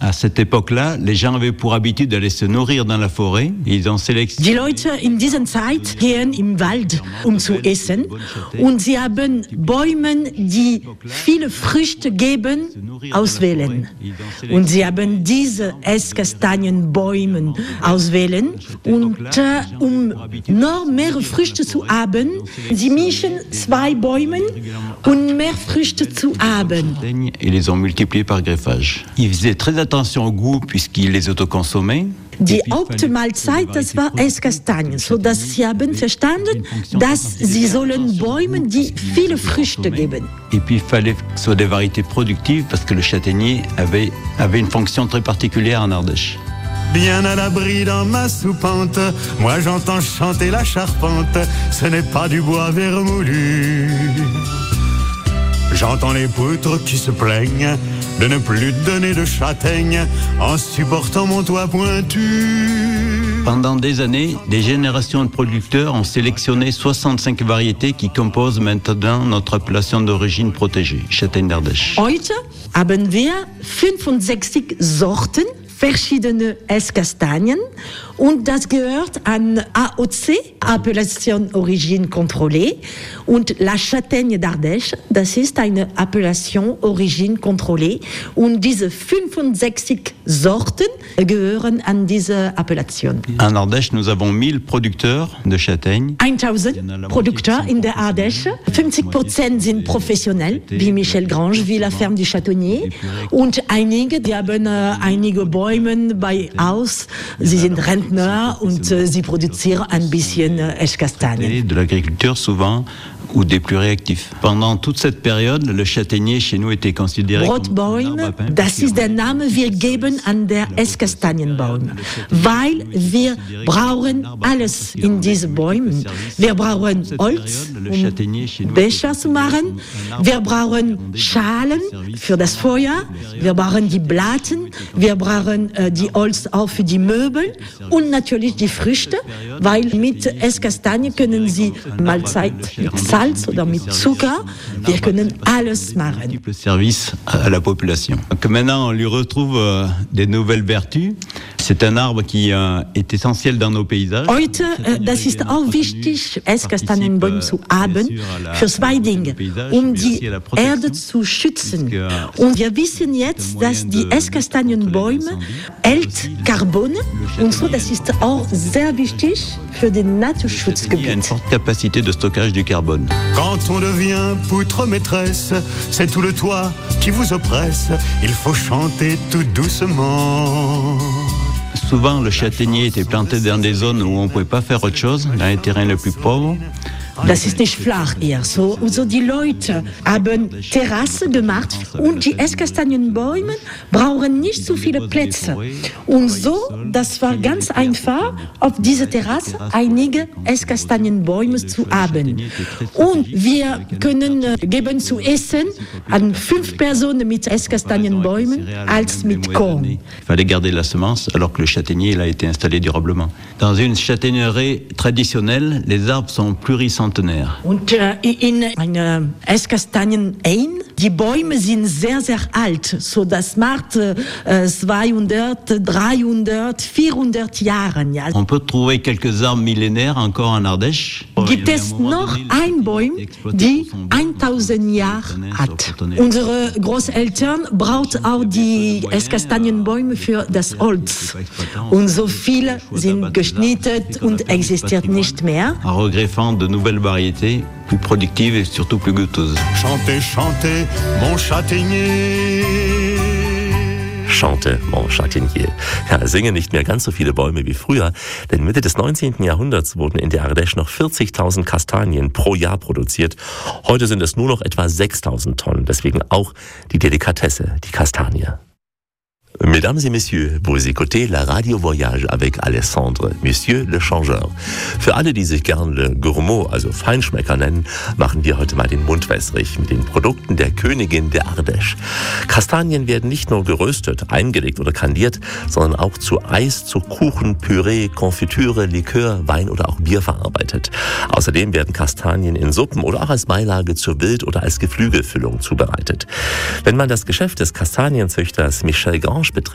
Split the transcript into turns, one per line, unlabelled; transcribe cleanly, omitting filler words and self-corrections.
À cette époque-là, les gens avaient pour habitude d'aller se nourrir dans la forêt. Ils ont sélectionné.
Die Leute in dieser Zeit gehen im Wald, zu essen. Und sie haben Bäume, die viele Früchte geben, auswählen. Und sie haben diese Esskastanienbäume auswählen. Und um noch mehr Früchte zu haben, sie mischen 2 Bäume und mehr Früchte zu haben.
Ils les ont multipliés par greffage. Ils faisaient très attention au goût puisqu'ils les autoconsommaient.
Die Hauptmahlzeit, das war Esskastanien, sodass sie haben verstanden, dass sie sollen Bäume, die viele Früchte geben.
Et puis il fallait que ce soit des variétés productives parce que le châtaignier avait une fonction très particulière en Ardèche.
Bien à l'abri dans ma soupente, moi j'entends chanter la charpente, ce n'est pas du bois vermoulu. J'entends les poutres qui se plaignent de ne plus donner de châtaignes en supportant mon toit pointu.
Pendant des années, des générations de producteurs ont sélectionné 65 variétés qui composent maintenant notre appellation d'origine protégée, Châtaigne d'Ardèche.
Heute haben wir 65 Sorten, verschiedene Esskastanien, und das gehört an AOC, Appellation Origine Contrôlée, und La Châtaigne d'Ardèche, das ist eine Appellation Origine Contrôlée, und diese 65 Sorten gehören an diese Appellation.
En Ardèche, nous avons 1000 producteurs de châtaignes.
1000 Produkte in der Ardèche, 50% sind professionell, wie Michel Grange, wie La Ferme du Châtaignier, und einige, die haben einige Bäume bei aus, sie sind Rentner und sie produzieren ein bisschen Esskastanien.
De l'agriculture souvent ou des plus réactifs. Pendant toute cette période, le châtaignier chez nous était considéré
Brotbäume, das ist der Name, wir geben an der Esskastanienbaum, weil wir brauchen alles in diesen Bäumen. Wir brauchen Holz, um Becher zu machen, wir brauchen Schalen für das Feuer, wir brauchen die Blatten, wir brauchen die Holz auch für die Möbel und natürlich die Früchte, weil mit Esskastanien können Sie Mahlzeit mit Salz oder mit Zucker, wir können alles machen.
Service à la population. Donc maintenant, on lui retrouve des nouvelles vertus. C'est un arbre qui est essentiel dans nos paysages.
Heute, das ist auch wichtig, Esskastanienbäume zu haben, für 2 Dinge, um die Erde zu schützen. Und wir wissen jetzt, dass die Esskastanienbäume hält Carbon und so, das ist auch sehr wichtig für den Naturschutzgebiet.
Il y a une forte capacité de stockage du carbone.
Quand on devient poutre maîtresse, c'est tout le toit qui vous oppresse, il faut chanter tout doucement.
Souvent, le châtaignier était planté dans des zones où on ne pouvait pas faire autre chose, dans les terrains les plus pauvres.
Das ist nicht flach hier. So die Leute haben Terrasse gemacht und die Esskastanienbäume brauchen nicht so viele Plätze. Und so, das war ganz einfach, auf dieser Terrasse einige Esskastanienbäume zu haben. Und wir können geben zu essen an 5 Personen mit Esskastanienbäumen als mit Korn.
Il fallait garder la semence alors que le châtaignier il a été installé durablement. Dans une châtaigneraie traditionnelle, les arbres sont pluricentenaires.
Und in einer Esskastanien-Hain, die Bäume sind sehr, sehr alt. So, das macht 200, 300, 400 Jahre. Ja.
On peut trouver quelques arbres millénaires encore en Ardèche.
Gibt es noch ein Baum, die 1000 Jahre hat. Unsere Großeltern brauchen auch die Esskastanienbäume für das Holz. Und so viele sind geschnitten und existieren nicht mehr.
En regreffant de nouvelles variétés plus productives et surtout plus goûteuses.
Chantez, chantez, mon châtaignier.
Chante mon Châtaignier. Ja, singen nicht mehr ganz so viele Bäume wie früher, denn Mitte des 19. Jahrhunderts wurden in der Ardèche noch 40.000 Kastanien pro Jahr produziert. Heute sind es nur noch etwa 6.000 Tonnen, deswegen auch die Delikatesse, die Kastanie. Mesdames et Messieurs, vous écoutez la Radio Voyage avec Alessandre, Monsieur le Changeur. Für alle, die sich gern Le Gourmand, also Feinschmecker nennen, machen wir heute mal den Mund wässrig mit den Produkten der Königin der Ardèche. Kastanien werden nicht nur geröstet, eingelegt oder kandiert, sondern auch zu Eis, zu Kuchen, Püree, Konfitüre, Likör, Wein oder auch Bier verarbeitet. Außerdem werden Kastanien in Suppen oder auch als Beilage zur Wild- oder als Geflügelfüllung zubereitet. Wenn man das Geschäft des Kastanienzüchters Michel Grange betritt,